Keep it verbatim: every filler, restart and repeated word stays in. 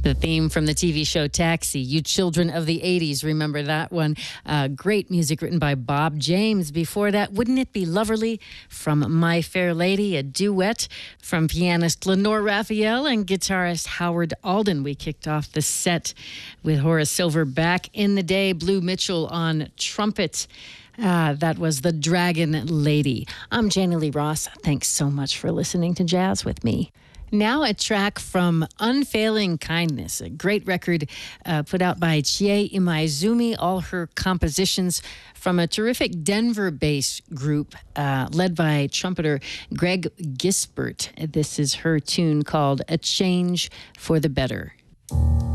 The theme from the T V show Taxi. You children of the eighties, remember that one. Uh, great music written by Bob James. Before that, Wouldn't It Be Loverly from My Fair Lady, a duet from pianist Lenore Raphael and guitarist Howard Alden. We kicked off the set with Horace Silver back in the day, Blue Mitchell on trumpet. Uh, that was The Dragon Lady. I'm Janie Lee Ross. Thanks so much for listening to Jazz with me. Now a track from Unfailing Kindness, a great record uh, put out by Chie Imaizumi, all her compositions from a terrific Denver-based group uh, led by trumpeter Greg Gisbert. This is her tune called A Change for the Better.